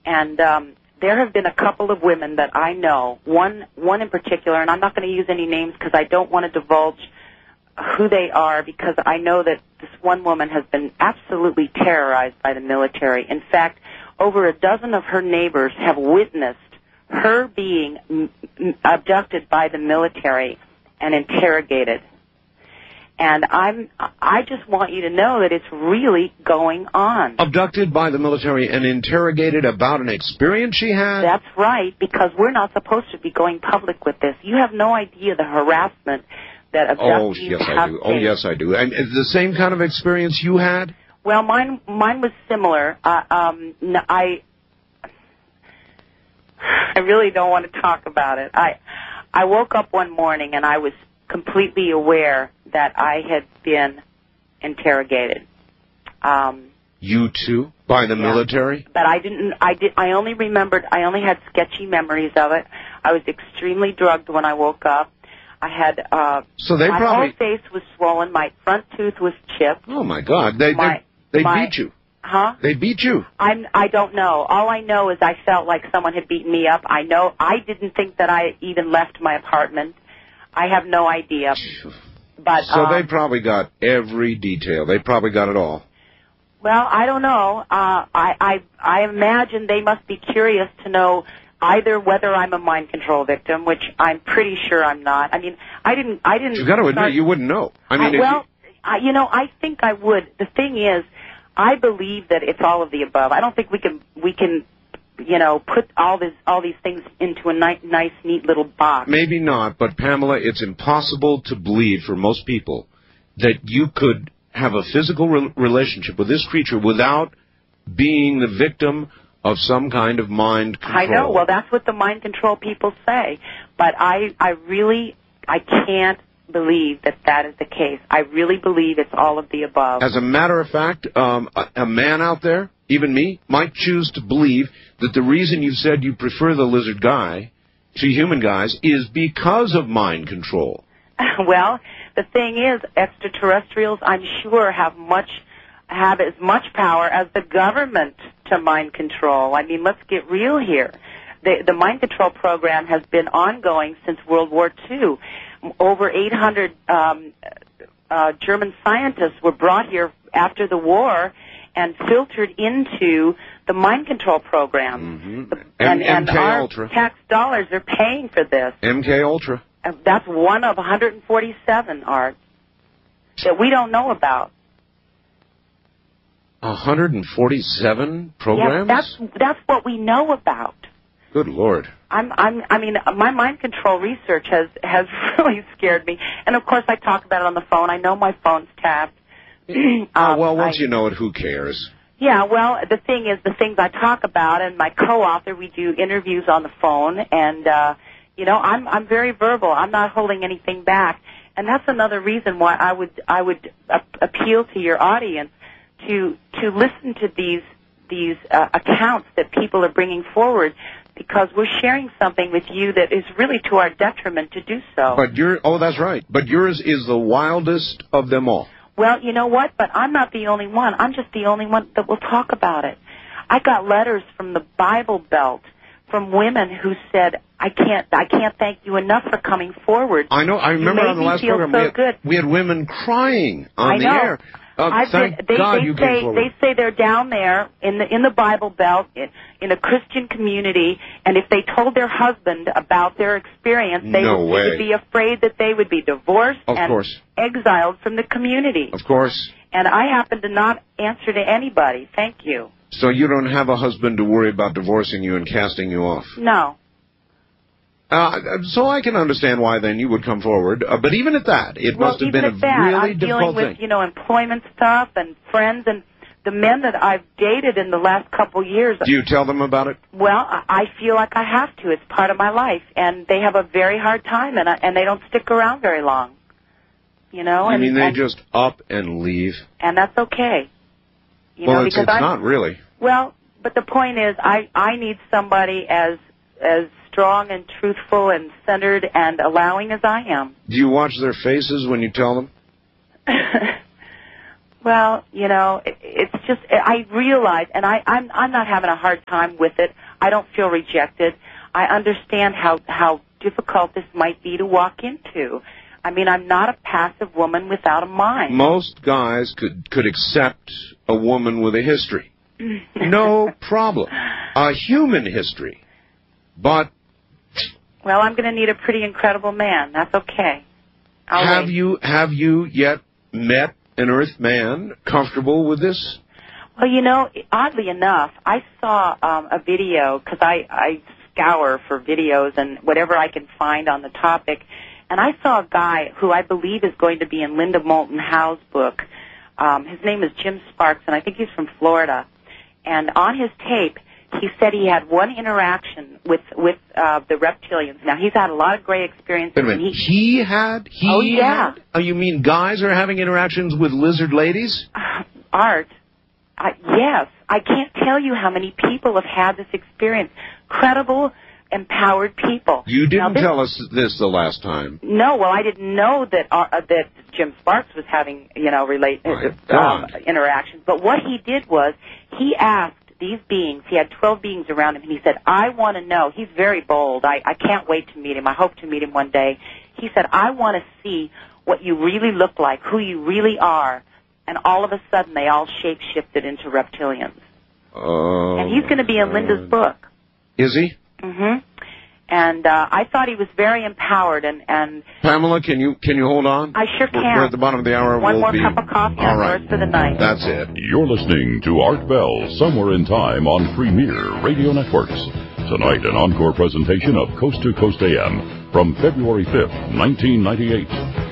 And there have been a couple of women that I know, one in particular, and I'm not going to use any names because I don't want to divulge who they are, because I know that this one woman has been absolutely terrorized by the military. In fact, over a dozen of her neighbors have witnessed her being abducted by the military and interrogated. And I just want you to know that it's really going on. Abducted by the military and interrogated about an experience she had? That's right, because we're not supposed to be going public with this. You have no idea the harassment that abductees have faced. Oh, yes, I do. And is the same kind of experience you had? Well, mine was similar. I really don't want to talk about it. I woke up one morning and I was completely aware that I had been interrogated. You too? By the military? But I only had sketchy memories of it. I was extremely drugged when I woke up. I had, my whole face was swollen, my front tooth was chipped. Oh my God, they beat you. Huh? They beat you. I don't know. All I know is I felt like someone had beaten me up. I didn't think that I even left my apartment. I have no idea. But so they probably got every detail. They probably got it all. Well, I don't know. I imagine they must be curious to know either whether I'm a mind control victim, which I'm pretty sure I'm not. I mean, I didn't. You got to admit, you wouldn't know. I mean, I think I would. The thing is, I believe that it's all of the above. I don't think we can, put all these things into a nice, neat little box. Maybe not, but Pamela, it's impossible to believe for most people that you could have a physical relationship with this creature without being the victim of some kind of mind control. I know. Well, that's what the mind control people say. But I can't believe that is the case. I really believe it's all of the above. As a matter of fact, a man out there, even me, might choose to believe that the reason you said you prefer the lizard guy to human guys is because of mind control. Well, the thing is, extraterrestrials, I'm sure, have as much power as the government to mind control. I mean, let's get real here. The mind control program has been ongoing since World War II. Over 800 German scientists were brought here after the war and filtered into the mind control program. Mm-hmm. And our Ultra. Tax dollars are paying for this. MK Ultra. That's one of 147, Art, that we don't know about. 147 programs? Yeah, that's what we know about. Good Lord. I mean, my mind control research has really scared me. And, of course, I talk about it on the phone. I know my phone's tapped. Once you know it, who cares? Yeah, well, the thing is, the things I talk about, and my co-author, we do interviews on the phone, and, I'm very verbal. I'm not holding anything back. And that's another reason why I would appeal to your audience to listen to these accounts that people are bringing forward, because we're sharing something with you that is really to our detriment to do so. But that's right. But yours is the wildest of them all. Well, you know what? But I'm not the only one. I'm just the only one that will talk about it. I got letters from the Bible Belt from women who said, I can't thank you enough for coming forward. I know. I remember on the last program we had women crying on the air. Thank God you came forward. They say they're down there in the Bible Belt in a Christian community, and if they told their husband about their experience, they would be afraid that they would be divorced and exiled from the community. Of course. And I happen to not answer to anybody. Thank you. So you don't have a husband to worry about divorcing you and casting you off? No. So I can understand why then you would come forward. But even at that, it must have been a really difficult thing. I'm dealing with, employment stuff and friends and the men that I've dated in the last couple years. Do you tell them about it? Well, I feel like I have to. It's part of my life. And they have a very hard time, and they don't stick around very long. You mean they just up and leave? And that's okay. It's not really. Well, but the point is, I need somebody as strong and truthful and centered and allowing as I am. Do you watch their faces when you tell them? Well, it's I realize, and I'm not having a hard time with it. I don't feel rejected. I understand how difficult this might be to walk into. I mean, I'm not a passive woman without a mind. Most guys could accept a woman with a history. No problem. A human history. But... Well, I'm going to need a pretty incredible man. That's okay. Have you yet met an Earth man comfortable with this? Well, you know, oddly enough, I saw a video, because I scour for videos and whatever I can find on the topic, and I saw a guy who I believe is going to be in Linda Moulton Howe's book. His name is Jim Sparks, and I think he's from Florida. And on his tape, he said he had one interaction with the reptilians. Now, he's had a lot of great experiences. Wait a minute. He had? Oh, yeah. Oh, you mean guys are having interactions with lizard ladies? Art. Yes. I can't tell you how many people have had this experience. Credible, empowered people. You didn't tell us this the last time. No, well, I didn't know that Jim Sparks was having, interactions. But what he did was he asked these beings, he had 12 beings around him, and he said, I want to know. He's very bold. I can't wait to meet him. I hope to meet him one day. He said, I want to see what you really look like, who you really are. And all of a sudden, they all shape-shifted into reptilians. Oh. And he's going to be in Linda's book. Is he? Mm-hmm. And I thought he was very empowered. And Pamela, can you hold on? I sure can. We're at the bottom of the hour. One more cup of coffee all right. for the night. That's it. You're listening to Art Bell, Somewhere in Time on Premier Radio Networks. Tonight, an encore presentation of Coast to Coast AM from February 5th, 1998.